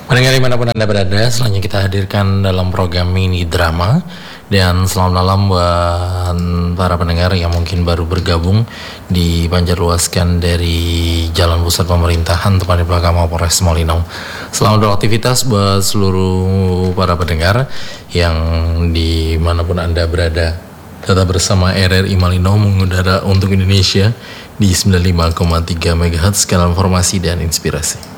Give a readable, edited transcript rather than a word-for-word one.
Pendengar dimanapun Anda berada, selanjutnya kita hadirkan dalam program mini drama. Dan selamat malam buat para pendengar yang mungkin baru bergabung di Banjarluaskan dari Jalan Pusat Pemerintahan, tepatnya di belakang Mapolres Molinong. Selamat beraktivitas buat seluruh para pendengar yang dimanapun Anda berada. Tetap bersama RRI Molinong mengudara untuk Indonesia di 95,3 MHz, skala informasi dan inspirasi.